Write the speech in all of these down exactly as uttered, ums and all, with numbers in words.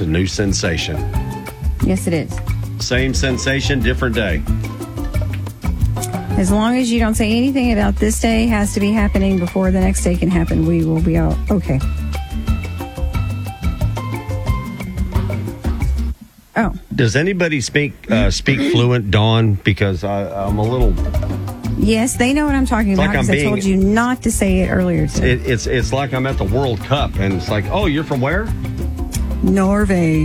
a new sensation. Yes, it is. Same sensation, different day. As long as you don't say anything about this day has to be happening before the next day can happen, we will be all okay. Oh. Does anybody speak uh, speak fluent Dawn? Because I, I'm a little... Yes, they know what I'm talking about like because being, I told you not to say it earlier today. It, it's, it's like I'm at the World Cup, and it's like, oh, you're from where? Norway.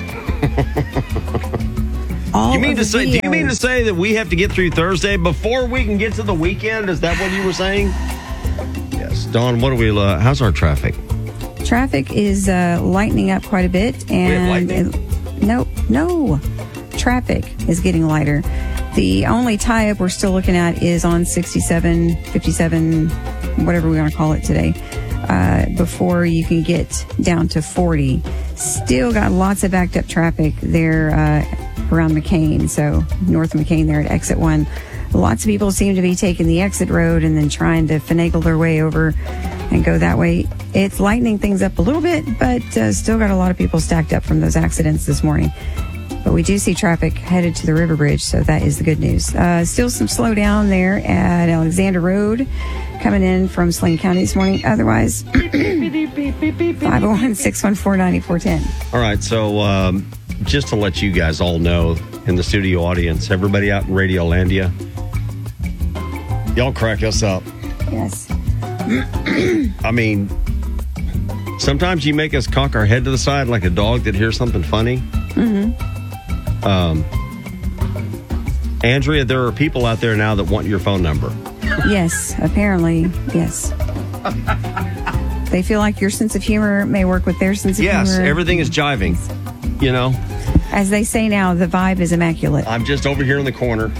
All you mean to say? videos. Do you mean to say that we have to get through Thursday before we can get to the weekend? Is that what you were saying? Yes, Dawn. What do we? Uh, how's our traffic? Traffic is uh, lightening up quite a bit, and it, no, no, traffic is getting lighter. The only tie-up we're still looking at is on sixty-seven, fifty-seven, whatever we want to call it today. Uh, before you can get down to forty, still got lots of backed up traffic there. Uh, around McCain, so north of McCain there at exit one. Lots of people seem to be taking the exit road and then trying to finagle their way over and go that way. It's lightening things up a little bit, but uh, still got a lot of people stacked up from those accidents this morning. But we do see traffic headed to the River Bridge, so that is the good news. Uh, still some slowdown there at Alexander Road coming in from Sling County this morning. Otherwise, five oh one, six one four, nine four one zero. All right, so um, just to let you guys all know in the studio audience, everybody out in Radiolandia, y'all crack us up. Yes. I mean, sometimes you make us cock our head to the side like a dog that hears something funny. Mm-hmm. Um, Andrea, there are people out there now that want your phone number. Yes, apparently, yes. They feel like your sense of humor may work with their sense of yes, humor. Yes, everything is jiving, you know. As they say now, the vibe is immaculate. I'm just over here in the corner.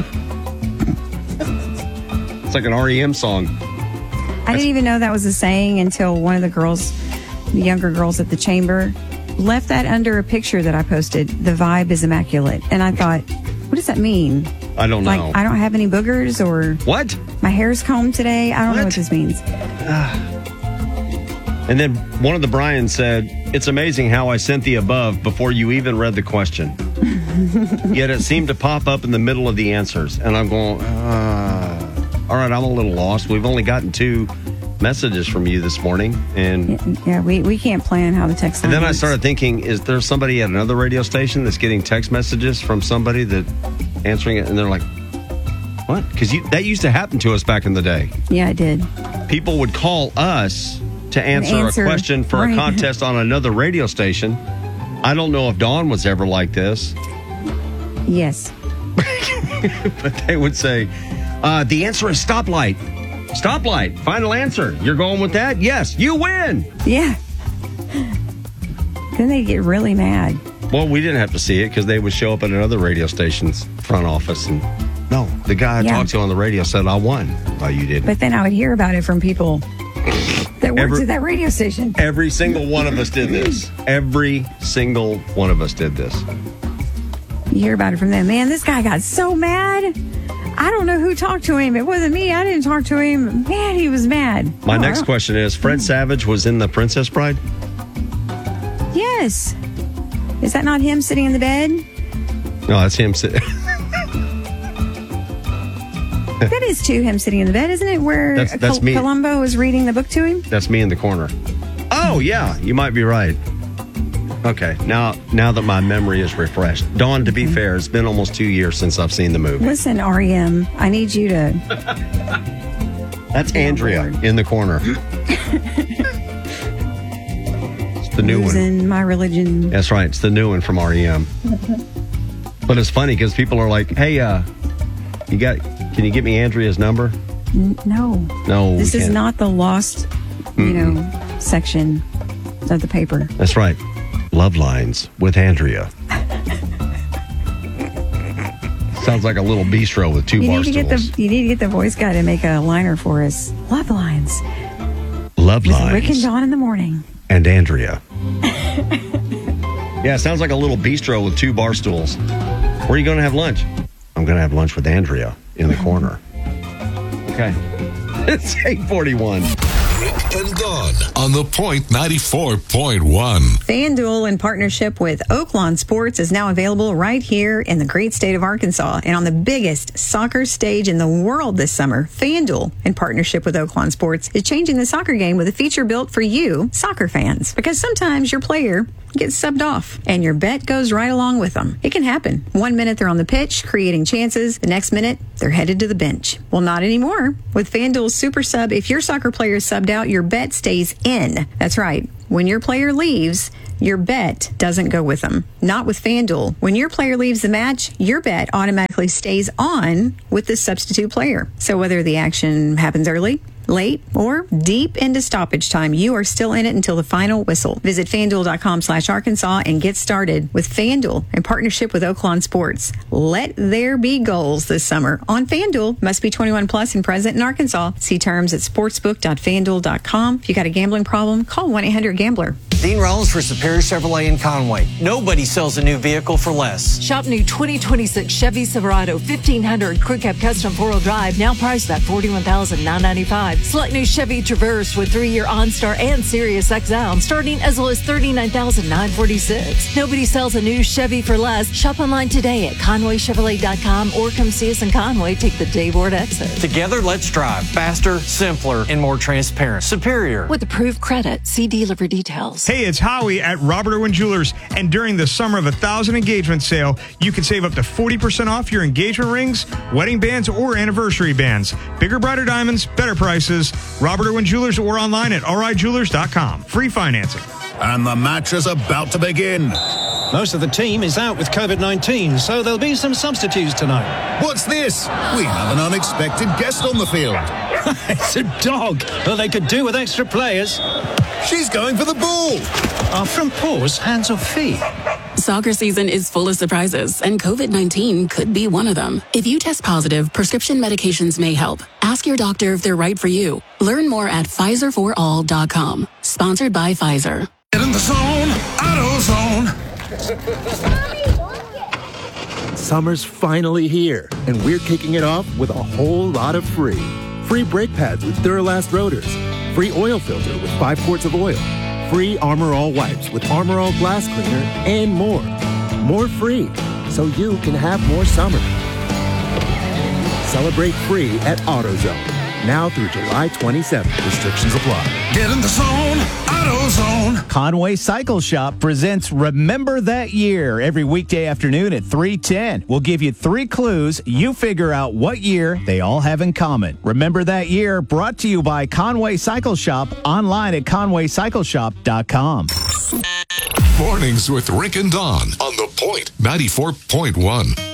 It's like an R E M song. I didn't even know that was a saying until one of the girls, the younger girls at the chamber, left that under a picture that I posted. The vibe is immaculate. And I thought, what does that mean? I don't like, know. I don't have any boogers or... What? My hair's combed today. I don't what? know what this means. And then one of the Bryans said, it's amazing how I sent the above before you even read the question. Yet it seemed to pop up in the middle of the answers. And I'm going, uh, all right, I'm a little lost. We've only gotten two messages from you this morning. And yeah, yeah we, we can't plan how the text line And then works. I started thinking, is there somebody at another radio station that's getting text messages from somebody that answering it? And they're like, what? Because that used to happen to us back in the day. Yeah, it did. People would call us to answer, answer a question for right. a contest on another radio station. I don't know if Dawn was ever like this. Yes. But they would say, uh, the answer is stoplight. Stoplight. Final answer. You're going with that? Yes. You win. Yeah. Then they get really mad. Well, we didn't have to see it because they would show up at another radio station's front office and, no, the guy I yeah. talked to on the radio said I won. Oh, you didn't. But then I would hear about it from people that worked every, at that radio station. Every single one of us did this. Every single one of us did this. You hear about it from them. Man, this guy got so mad. I don't know who talked to him. It wasn't me. I didn't talk to him. Man, he was mad. My oh, next question is, Fred Savage was in The Princess Bride? Yes. Is that not him sitting in the bed? No, that's him sitting. That is too him sitting in the bed, isn't it? Where that's, that's Col- me. Columbo is reading the book to him? That's me in the corner. Oh, yeah. You might be right. Okay. Now now that my memory is refreshed. Dawn, to be mm-hmm. fair, it's been almost two years since I've seen the movie. Listen, R E M, I need you to... That's Andrea in the corner. It's the new Losing one. my religion. That's right. It's the new one from R E M. But it's funny because people are like, hey, uh, you got... Can you get me Andrea's number? N- no. No, This we is can't. not the lost, you Mm-mm. know, section of the paper. That's right. Love Lines with Andrea. Sounds like a little bistro with two You bar need to stools. get the you need to get the voice guy to make a liner for us. Love Lines. Love with Lines. Rick and Dawn in the morning. And Andrea. Yeah, it sounds like a little bistro with two bar stools. Where are you going to have lunch? I'm going to have lunch with Andrea in the corner. Okay. It's eight forty-one. Rick and Dawn on The Point ninety-four point one. FanDuel, in partnership with Oaklawn Sports, is now available right here in the great state of Arkansas and on the biggest soccer stage in the world this summer. FanDuel, in partnership with Oaklawn Sports, is changing the soccer game with a feature built for you, soccer fans. Because sometimes your player gets subbed off and your bet goes right along with them. It can happen. One minute they're on the pitch, creating chances. The next minute, they're headed to the bench. Well, not anymore. With FanDuel's Super Sub, if your soccer player is subbed out, your bet stays in. That's right. When your player leaves, your bet doesn't go with them. Not with FanDuel. When your player leaves the match, your bet automatically stays on with the substitute player. So whether the action happens early, late, or deep into stoppage time, you are still in it until the final whistle. Visit FanDuel.com slash Arkansas and get started with FanDuel in partnership with Oaklawn Sports. Let there be goals this summer on FanDuel. Must be twenty-one plus and present in Arkansas. See terms at sportsbook dot fan duel dot com. If you got a gambling problem, call one eight hundred gambler. Dean Rollins for Superior Chevrolet in Conway. Nobody sells a new vehicle for less. Shop new twenty twenty-six Chevy Silverado fifteen hundred Crew Cab Custom four-wheel drive, now priced at forty-one thousand nine hundred ninety-five dollars. Select new Chevy Traverse with three-year OnStar and Sirius X M, starting as low as thirty-nine thousand nine hundred forty-six dollars. Nobody sells a new Chevy for less. Shop online today at Conway Chevrolet dot com or come see us in Conway. Take the Dayward exit. Together, let's drive faster, simpler, and more transparent. Superior. With approved credit. See dealer for details. Hey, it's Howie at Robert Irwin Jewelers, and during the Summer of a Thousand Engagement Sale, you can save up to forty percent off your engagement rings, wedding bands, or anniversary bands. Bigger, brighter diamonds, better prices. Robert Irwin Jewelers or online at r i jewelers dot com. Free financing. And the match is about to begin. Most of the team is out with covid nineteen, so there'll be some substitutes tonight. What's this? We have an unexpected guest on the field. It's a dog. Well, they could do with extra players. She's going for the ball. Are front paws hands or feet? Soccer season is full of surprises, and covid nineteen could be one of them. If you test positive, prescription medications may help. Ask your doctor if they're right for you. Learn more at Pfizer for all dot com. Sponsored by Pfizer. Get in the zone, AutoZone. Summer's finally here, and we're kicking it off with a whole lot of free. Free brake pads with Duralast rotors. Free oil filter with five quarts of oil. Free Armor All wipes with Armor All glass cleaner, and more. More free, so you can have more summer. Celebrate free at AutoZone. Now through July twenty-seventh. Restrictions apply. Get in the zone, AutoZone. Conway Cycle Shop presents Remember That Year every weekday afternoon at three ten. We'll give you three clues. You figure out what year they all have in common. Remember That Year, brought to you by Conway Cycle Shop, online at conway cycle shop dot com. Mornings with Rick and Dawn on The Point ninety-four point one.